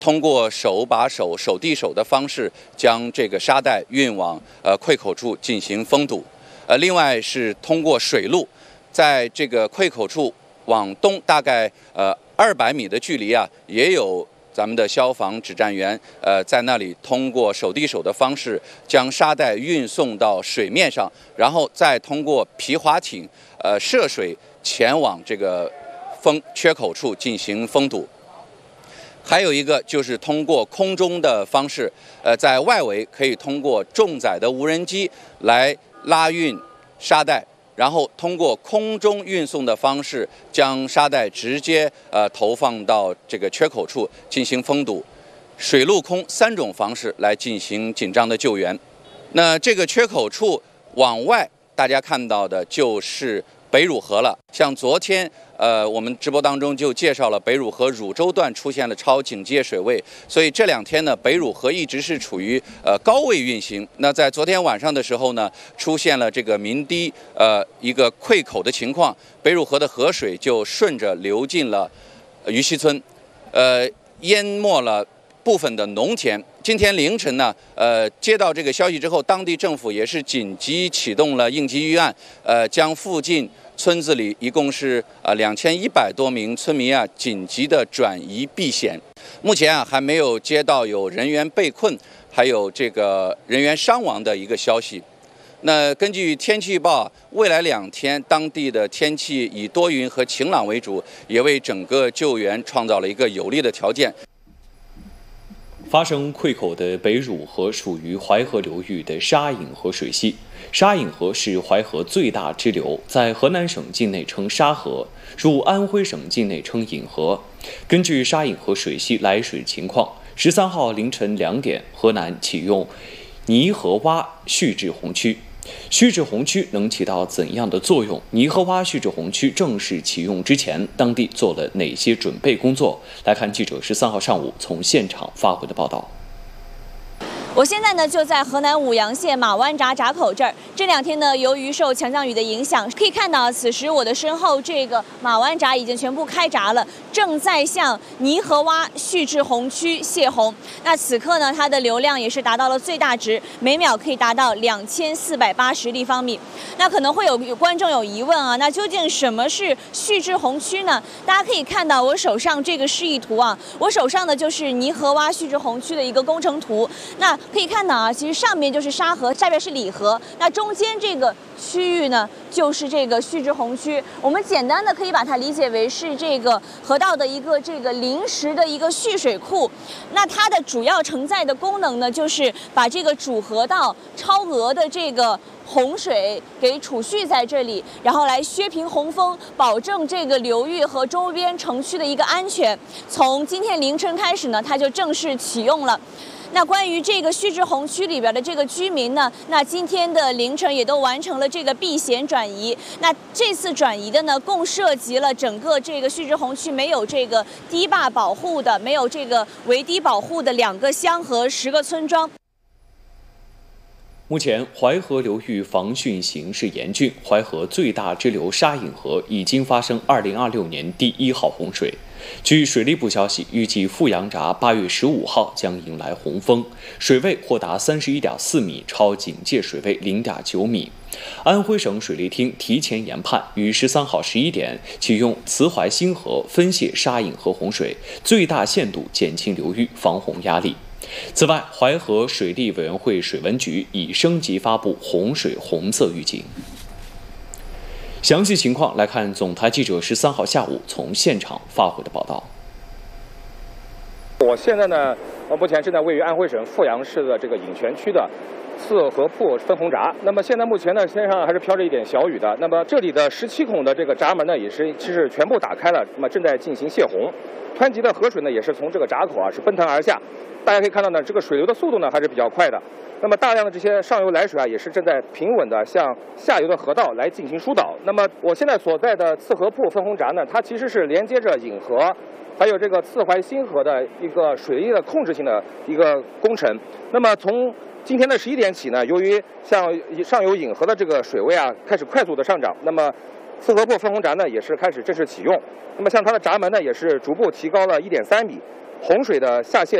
通过手把手、手递手的方式将这个沙袋运往溃口处进行封堵。另外是通过水路，在这个溃口处往东大概200米的距离啊，也有咱们的消防指战员在那里通过手递手的方式将沙袋运送到水面上，然后再通过皮划艇涉水前往这个缺口处进行封堵。还有一个就是通过空中的方式，在外围可以通过重载的无人机来拉运沙袋，然后通过空中运送的方式将沙袋直接投放到这个缺口处进行封堵。水陆空3种方式来进行紧张的救援。那这个缺口处往外，大家看到的就是北汝河了。像昨天我们直播当中就介绍了北汝河汝州段出现了超警戒水位，所以这2天呢，北汝河一直是处于高位运行。那在昨天晚上的时候呢，出现了这个鸣堤一个溃口的情况，北汝河的河水就顺着流进了于溪村，淹没了部分的农田。今天凌晨呢，接到这个消息之后，当地政府也是紧急启动了应急预案，将附近村子里一共是2100多名村民啊紧急的转移避险。目前啊还没有接到有人员被困，还有这个人员伤亡的一个消息。那根据天气预报，未来2天当地的天气以多云和晴朗为主，也为整个救援创造了一个有利的条件。 发生溃口的北汝河属于淮河流域的沙引河水系。沙引河是淮河最大支流，在河南省境内称沙河，入安徽省境内称引河。根据沙引河水系来水情况，13号凌晨2点，河南启用泥河洼蓄滞洪区。蓄滞洪区能起到怎样的作用？泥河洼蓄滞洪区正式启用之前，当地做了哪些准备工作？来看记者13号上午从现场发回的报道。 我现在呢就在河南舞阳县马湾闸闸口这儿。这2天呢，由于受强降雨的影响，可以看到此时我的身后这个马湾闸已经全部开闸了，正在向泥河洼蓄滞洪区泄洪。那此刻呢，它的流量也是达到了最大值，每秒可以达到2480立方米。那可能会有观众有疑问啊，那究竟什么是蓄滞洪区呢？大家可以看到我手上这个示意图啊，我手上的就是泥河洼蓄滞洪区的一个工程图。那可以看到啊，其实上面就是沙河，下边是里河，那中间这个区域呢，就是这个蓄滞洪区。我们简单的可以把它理解为是这个河道的一个临时的一个蓄水库。那它的主要承载的功能呢，就是把这个主河道超额的这个洪水给储蓄在这里，然后来削平洪峰，保证这个流域和周边城区的一个安全。从今天凌晨开始呢，它就正式启用了。那关于这个蓄滞洪区里边的这个居民呢，那今天的凌晨也都完成了这个避险转移。那这次转移的呢，共涉及了整个这个蓄滞洪区没有这个堤坝保护的、没有这个围堤保护的2个乡和10个村庄。 目前，淮河流域防汛形势严峻，淮河最大支流沙引河已经发生2026年第1号洪水。据水利部消息，预计富阳闸8月15号将迎来洪峰，水位或达31.4米，超警戒水位0.9米。安徽省水利厅提前研判，于13号11点启用慈淮新河分泄沙引河洪水，最大限度减轻流域防洪压力。此外，淮河水利委员会水文局已升级发布洪水红色预警。详细情况来看总台记者13号下午从现场发回的报道。 我现在呢，目前正在位于安徽省阜阳市的这个颍泉区的次河铺分洪闸。那么现在目前呢，天上还是飘着一点小雨的。那么这里的17孔的这个闸门呢，也是全部打开了，那么正在进行泄洪。湍急的河水呢，也是从这个闸口啊是奔腾而下。大家可以看到呢，这个水流的速度呢还是比较快的。那么大量的这些上游来水啊，也是正在平稳的向下游的河道来进行疏导。那么我现在所在的次河铺分洪闸呢，它其实是连接着引河，还有这个次淮新河的一个水利的控制性的一个工程。那么从今天的11点起呢，由于像上游引河的这个水位啊开始快速的上涨，那么四合铺分洪闸呢也是开始正式启用。那么像它的闸门呢也是逐步提高了1.3米，洪水的下泄